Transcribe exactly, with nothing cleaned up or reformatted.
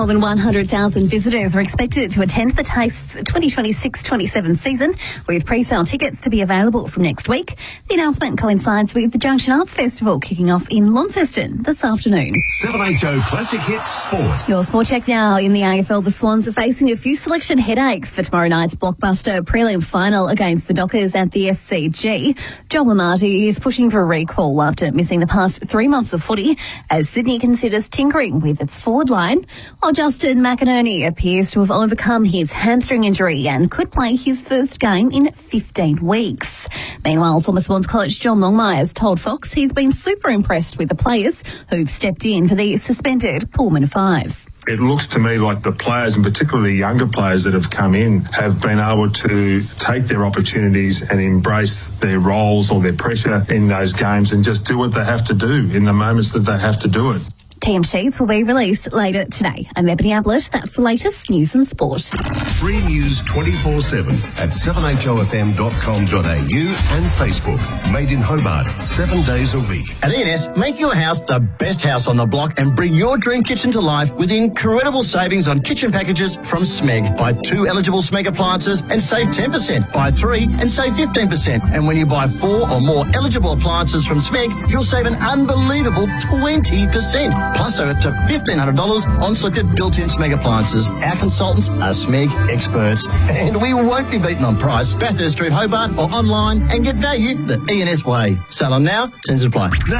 More than one hundred thousand visitors are expected to attend the Tastes twenty twenty-six twenty-seven season, with pre-sale tickets to be available from next week. The announcement coincides with the Junction Arts Festival kicking off in Launceston this afternoon. seven H O Classic Hits Sport. Your sport check now. In the A F L, the Swans are facing a few selection headaches for tomorrow night's blockbuster prelim final against the Dockers at the S C G. Joel Amartey is pushing for a recall after missing the past three months of footy as Sydney considers tinkering with its forward line, while Justin McInerney appears to have overcome his hamstring injury and could play his first game in fifteen weeks. Meanwhile, former Swans coach John Longmire told Fox he's been super impressed with the players who've stepped in for the suspended Pullman Five. It looks to me like the players, and particularly younger players that have come in, have been able to take their opportunities and embrace their roles or their pressure in those games and just do what they have to do in the moments that they have to do it. Team sheets will be released later today. I'm Ebony Ablett. That's the latest news and sport. Free news twenty-four seven at seven h o f m dot com dot a u and Facebook. Made in Hobart, seven days a week. At E N S, make your house the best house on the block and bring your dream kitchen to life with incredible savings on kitchen packages from Smeg. Buy two eligible Smeg appliances and save ten percent. Buy three and save fifteen percent. And when you buy four or more eligible appliances from Smeg, you'll save an unbelievable twenty percent. Plus over to fifteen hundred dollars on selected built-in Smeg appliances. Our consultants are Smeg experts, and we won't be beaten on price. Bathurst Street, Hobart, or online, and get value the E N S way. Sale on now, terms apply.